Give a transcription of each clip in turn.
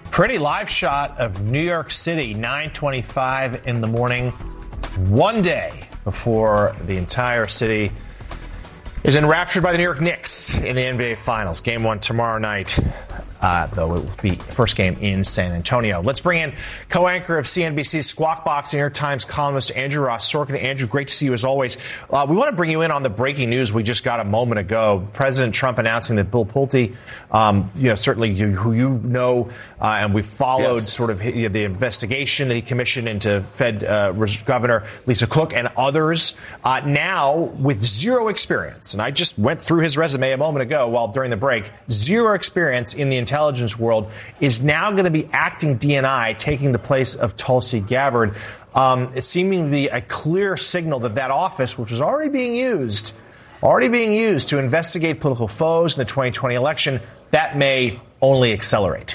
Pretty live shot of New York City, 9:25 in the morning, one day before the entire city is enraptured by the New York Knicks in the NBA Finals. Game 1 tomorrow night, though it will be first game in San Antonio. Let's bring in co-anchor of CNBC's Squawk Box, New York Times columnist Andrew Ross Sorkin. Andrew, great to see you as always. We want to bring you in on the breaking news we just got a moment ago. President Trump announcing that Bill Pulte, certainly who you know, and we followed sort of the investigation that he commissioned into Fed Governor Lisa Cook and others, now with zero experience. And I just went through his resume a moment ago during the break. Zero experience in the intelligence world, is now going to be acting DNI, taking the place of Tulsi Gabbard. It's seeming to be a clear signal that office, which was already being used to investigate political foes in the 2020 election, that may only accelerate.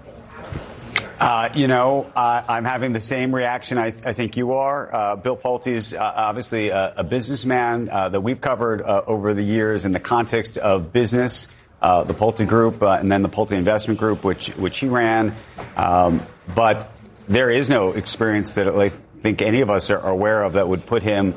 I'm having the same reaction I think you are. Bill Pulte is obviously a businessman that we've covered over the years in the context of business. The Pulte Group and then the Pulte Investment Group, which he ran. But there is no experience that I think any of us are aware of that would put him,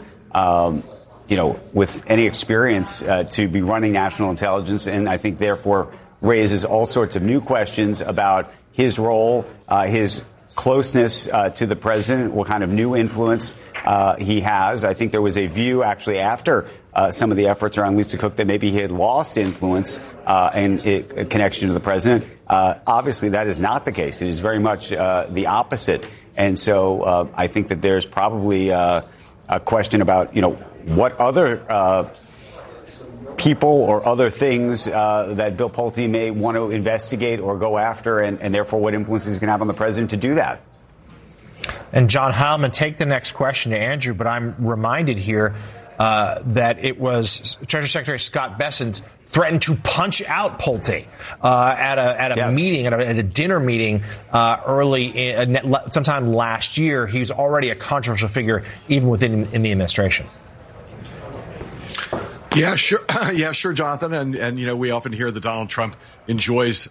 with any experience to be running national intelligence. And I think, therefore, raises all sorts of new questions about his role, his closeness to the president, what kind of new influence he has. I think there was a view actually after some of the efforts around Lisa Cook that maybe he had lost influence and a connection to the president. Obviously, that is not the case. It is very much the opposite. And so I think that there's probably a question about, what other people or other things that Bill Pulte may want to investigate or go after, and therefore what influence he's going to have on the president to do that. And John Heilman, take the next question to Andrew, but I'm reminded here that it was Treasury Secretary Scott Bessent threatened to punch out Pulte at a meeting, at a dinner meeting sometime last year. He was already a controversial figure even within the administration. Yeah, sure. Yeah, sure, Jonathan. And we often hear that Donald Trump enjoys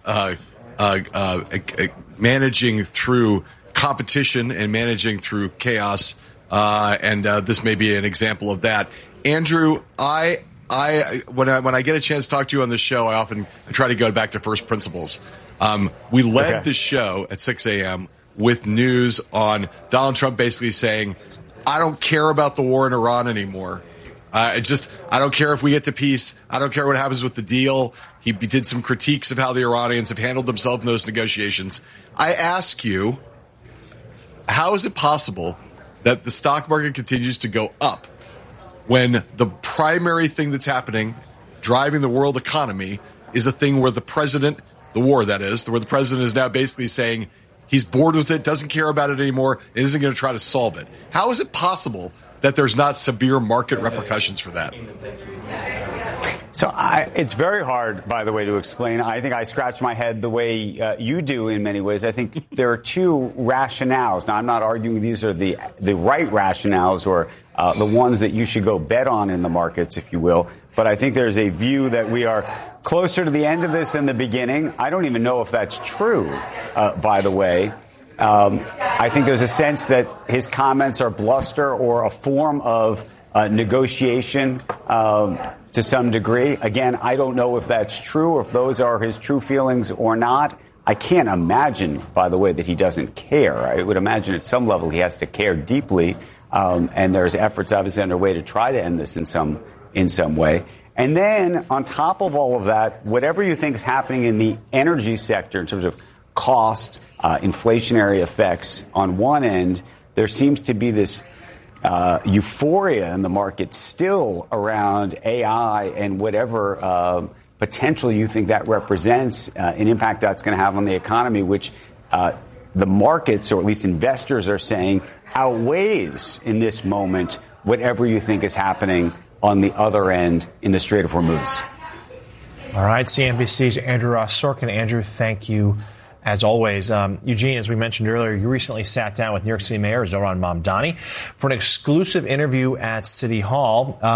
managing through competition and managing through chaos. And this may be an example of that. Andrew, when I get a chance to talk to you on this show, I try to go back to first principles. We led the show at 6 a.m. with news on Donald Trump basically saying, I don't care about the war in Iran anymore. I don't care if we get to peace. I don't care what happens with the deal. He did some critiques of how the Iranians have handled themselves in those negotiations. I ask you, how is it possible that the stock market continues to go up when the primary thing that's happening, driving the world economy, is a thing where the president, the war that is, where the president is now basically saying he's bored with it, doesn't care about it anymore, and isn't going to try to solve it? How is it possible that there's not severe market repercussions for that? So it's very hard, by the way, to explain. I think I scratch my head the way you do in many ways. I think there are two rationales. Now, I'm not arguing these are the right rationales or the ones that you should go bet on in the markets, if you will. But I think there's a view that we are closer to the end of this than the beginning. I don't even know if that's true, by the way. I think there's a sense that his comments are bluster or a form of negotiation to some degree. Again, I don't know if that's true or if those are his true feelings or not. I can't imagine, by the way, that he doesn't care. I would imagine at some level he has to care deeply, and there's efforts obviously underway to try to end this in some way. And then on top of all of that, whatever you think is happening in the energy sector in terms of cost, inflationary effects on one end, there seems to be this euphoria in the market still around AI and whatever potential you think that represents, an impact that's going to have on the economy, which the markets, or at least investors, are saying outweighs in this moment whatever you think is happening on the other end in the Strait of Hormuz. All right, CNBC's Andrew Ross Sorkin. Andrew, thank you as always. Eugene, as we mentioned earlier, you recently sat down with New York City Mayor Zohran Mamdani for an exclusive interview at City Hall.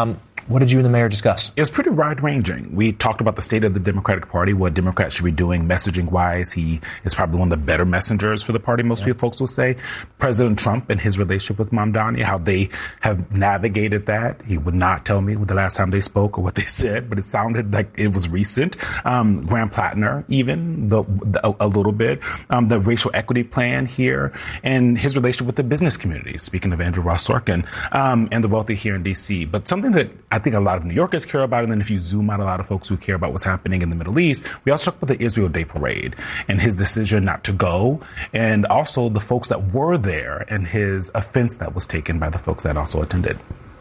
What did you and the mayor discuss? It was pretty wide-ranging. We talked about the state of the Democratic Party, what Democrats should be doing messaging-wise. He is probably one of the better messengers for the party, most folks will say. President Trump and his relationship with Mamdani, how they have navigated that. He would not tell me the last time they spoke or what they said, but it sounded like it was recent. Graham Plattner, even a little bit. The racial equity plan here, and his relationship with the business community, speaking of Andrew Ross Sorkin, and the wealthy here in D.C. But something that I think a lot of New Yorkers care about, and then if you zoom out, a lot of folks who care about what's happening in the Middle East, we also talk about the Israel Day Parade and his decision not to go, and also the folks that were there and his offense that was taken by the folks that also attended.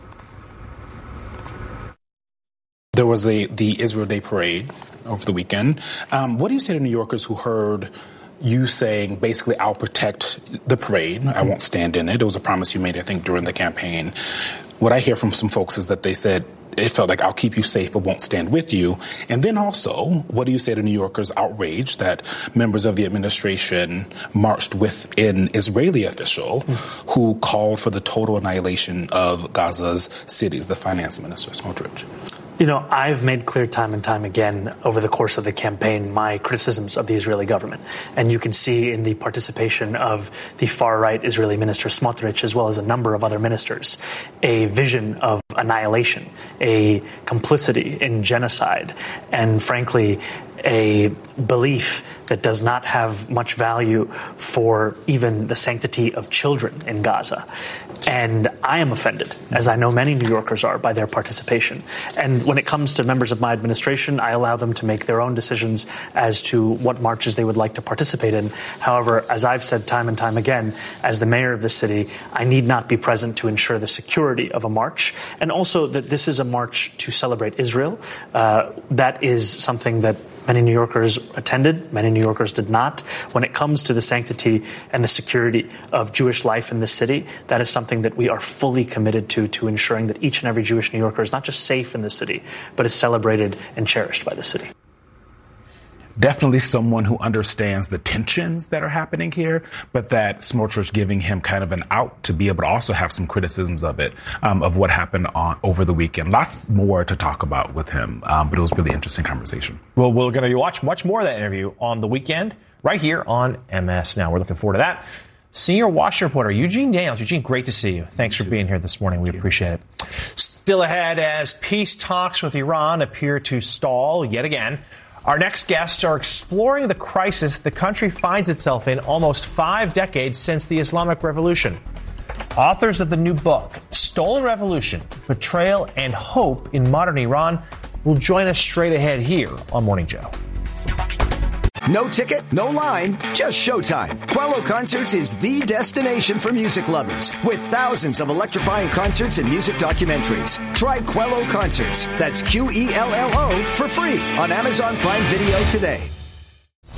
There was the Israel Day Parade over the weekend. What do you say to New Yorkers who heard you saying, basically, I'll protect the parade, I won't stand in it? It was a promise you made, I think, during the campaign. What I hear from some folks is that they said, it felt like I'll keep you safe but won't stand with you. And then also, what do you say to New Yorkers outraged that members of the administration marched with an Israeli official who called for the total annihilation of Gaza's cities, the finance minister, Smotrich? You know, I've made clear time and time again over the course of the campaign my criticisms of the Israeli government. And you can see in the participation of the far-right Israeli minister Smotrich, as well as a number of other ministers, a vision of annihilation, a complicity in genocide, and frankly, a belief that does not have much value for even the sanctity of children in Gaza. And I am offended, as I know many New Yorkers are, by their participation. And when it comes to members of my administration, I allow them to make their own decisions as to what marches they would like to participate in. However, as I've said time and time again, as the mayor of the city, I need not be present to ensure the security of a march, and also that this is a march to celebrate Israel. That is something that many New Yorkers attended, many New Yorkers did not. When it comes to the sanctity and the security of Jewish life in this city, that is something that we are fully committed to ensuring that each and every Jewish New Yorker is not just safe in the city, but is celebrated and cherished by the city. Definitely someone who understands the tensions that are happening here, but that Smotrich giving him kind of an out to be able to also have some criticisms of it, of what happened over the weekend. Lots more to talk about with him, but it was a really interesting conversation. Well, we're going to watch much more of that interview on the weekend right here on MS Now. We're looking forward to that. Senior Washington reporter Eugene Daniels. Eugene, great to see you. Thanks for being here this morning. We appreciate it. Still ahead, as peace talks with Iran appear to stall yet again, our next guests are exploring the crisis the country finds itself in almost 5 decades since the Islamic Revolution. Authors of the new book, Stolen Revolution, Betrayal and Hope in Modern Iran, will join us straight ahead here on Morning Joe. No ticket, no line, just showtime. Quello Concerts is the destination for music lovers, with thousands of electrifying concerts and music documentaries. Try Quello Concerts, that's Quello, for free on Amazon Prime Video today.